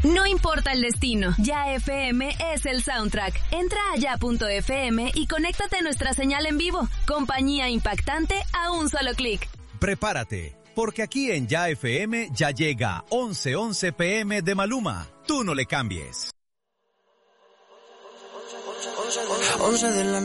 No importa el destino, Ya FM es el soundtrack. Entra a ya.fm y conéctate a nuestra señal en vivo. Compañía impactante a un solo clic. Prepárate, porque aquí en Ya FM ya llega 11:11 p.m. de Maluma. Tú no le cambies. 11 de la